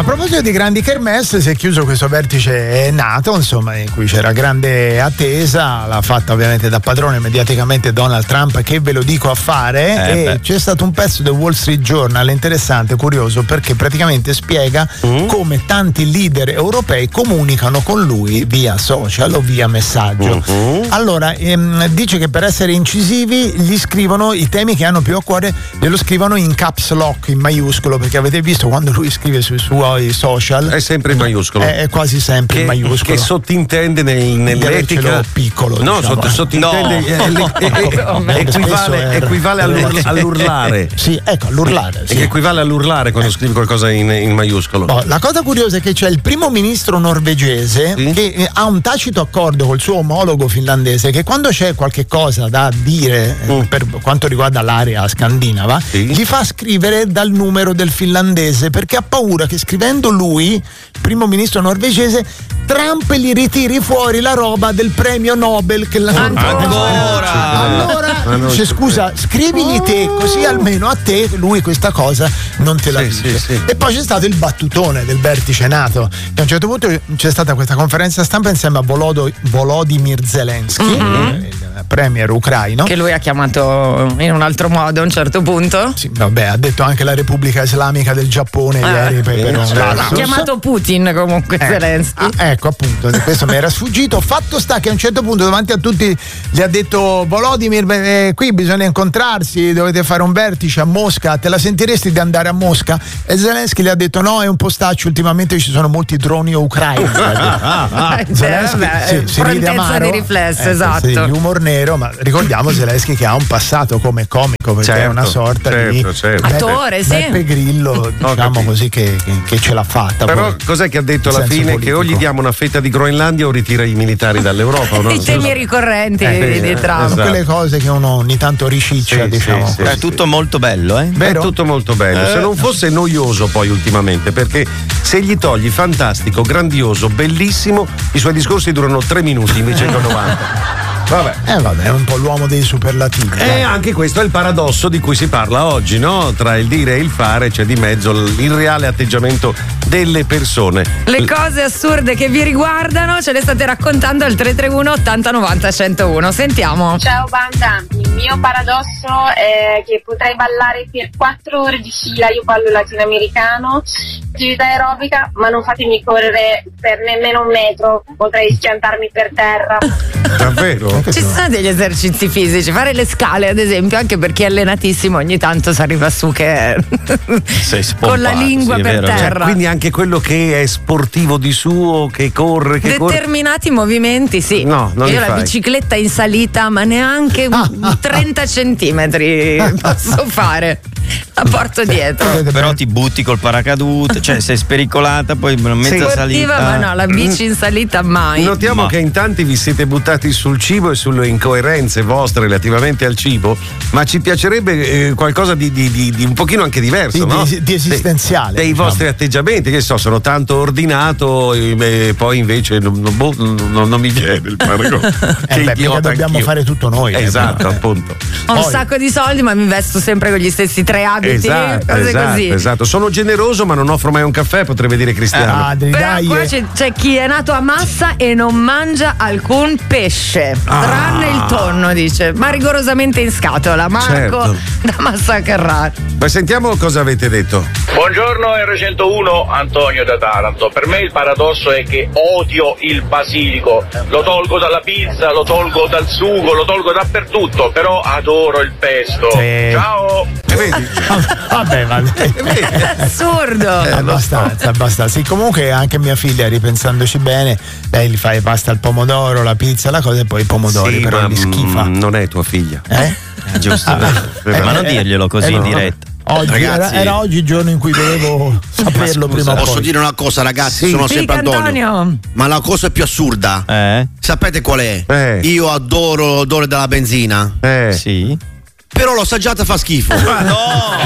A proposito di grandi kermesse, si è chiuso questo vertice NATO, insomma, in cui c'era grande attesa, l'ha fatta ovviamente da padrone mediaticamente Donald Trump, che ve lo dico a fare, c'è stato un pezzo del Wall Street Journal interessante, curioso, perché praticamente spiega come tanti leader europei comunicano con lui via social o via messaggio. Allora, dice che per essere incisivi gli scrivono i temi che hanno più a cuore, glielo scrivono in caps lock, in maiuscolo, perché avete visto quando lui scrive sui suoi social è sempre in maiuscolo, è quasi sempre in maiuscolo, che sottintende nell'etica piccolo, no, diciamo. sottintende equivale all'urlare. Sì, ecco, all'urlare, sì. Equivale all'urlare quando scrivi qualcosa in maiuscolo. La cosa curiosa è che c'è il primo ministro norvegese che ha un tacito accordo col suo omologo finlandese, che quando c'è qualche cosa da dire per quanto riguarda l'area scandinava, gli fa scrivere dal numero del finlandese, perché ha paura che scrivendo lui, primo ministro norvegese, Trump gli ritiri fuori la roba del premio Nobel che allora dice, scusa, scrivigli te, così almeno a te lui questa cosa non te la dice. E poi c'è stato il battutone del vertice NATO, che a un certo punto c'è stata questa conferenza stampa insieme a Volodymyr Zelensky, il premier ucraino, che lui ha chiamato in un altro modo a un certo punto. Sì, vabbè, ha detto anche la Repubblica Islamica del Giappone ieri per un ha chiamato Putin comunque Zelensky. Ecco, appunto, questo mi era sfuggito. Fatto sta che a un certo punto davanti a tutti gli ha detto: Volodymyr, qui bisogna incontrarsi, dovete fare un vertice a Mosca, te la sentiresti di andare a Mosca? E Zelensky gli ha detto: no, è un postaccio, ultimamente ci sono molti droni ucraini. Zelensky si ride amaro, di riflesso, esatto, sì, humor nero, ma ricordiamo Zelensky che ha un passato come comico, perché è una sorta di attore, Beppe Grillo, diciamo così, che ce l'ha fatta. Però poi, cos'è che ha detto alla fine? Politico. Che o gli diamo una fetta di Groenlandia o ritira i militari dall'Europa. I temi ricorrenti di Trump. Esatto. Quelle cose che uno ogni tanto riciccia, diciamo. È tutto molto bello, È tutto molto bello. Se non fosse noioso poi ultimamente, perché se gli togli fantastico, grandioso, bellissimo, i suoi discorsi durano 3 minuti invece che 90. Vabbè, è un po' l'uomo dei superlativi. Anche questo è il paradosso di cui si parla oggi, no? Tra il dire e il fare c'è di mezzo il reale atteggiamento delle persone. Le cose assurde che vi riguardano ce le state raccontando al 331 80 90 101. Sentiamo. Ciao banda, il mio paradosso è che potrei ballare per 4 ore di fila. Io ballo latinoamericano, attività aerobica, ma non fatemi correre per nemmeno un metro, potrei schiantarmi per terra. Davvero? Ci sono degli esercizi fisici, fare le scale ad esempio, anche per chi è allenatissimo ogni tanto si arriva su che con la lingua per terra. Cioè, quindi anche quello che è sportivo di suo, che corre, determinati movimenti, sì. No, non io la fai. bicicletta in salita, ma neanche 30 centimetri posso fare. La porto dietro. Però ti butti col paracadute, cioè sei spericolata, poi mezza salita. Ma no, la bici in salita mai. Notiamo che in tanti vi siete buttati sul cibo e sulle incoerenze vostre relativamente al cibo, ma ci piacerebbe qualcosa di un pochino anche diverso, no? Di esistenziale. Dei vostri atteggiamenti, che sono tanto ordinato e poi invece non mi viene il paragone. Perché dobbiamo fare tutto noi. Esatto, appunto. Ho un sacco di soldi, ma mi vesto sempre con gli stessi 3 abiti, cose così. Esatto, sono generoso ma non offro mai un caffè, potrebbe dire Cristiano. Però qua c'è chi è nato a Massa e non mangia alcun pesce, tranne il tonno, dice, ma rigorosamente in scatola. Marco da Massa Carrara. Ma sentiamo cosa avete detto. Buongiorno R101, Antonio da Taranto. Per me il paradosso è che odio il basilico, lo tolgo dalla pizza, lo tolgo dal sugo, lo tolgo dappertutto, però adoro il pesto. Ciao. Vedi? Vabbè. Assurdo. Abbastanza. Sì, comunque anche mia figlia, ripensandoci bene, lei gli fa pasta al pomodoro, la pizza, la cosa, e poi i pomodori, però ma li schifa. Non è tua figlia. Giusto. Ma non dirglielo così in diretta. Oggi era oggi il giorno in cui dovevo saperlo prima o poi. Posso dire una cosa, ragazzi? Sono sempre Antonio. Ma la cosa più assurda, sapete qual è? Io adoro l'odore della benzina. Sì. Però l'ho assaggiata, fa schifo. No!